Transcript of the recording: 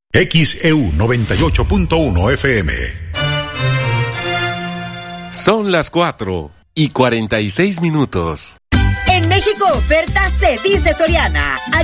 XEU 98.1 FM. Son las 4:46. En México oferta se dice Soriana.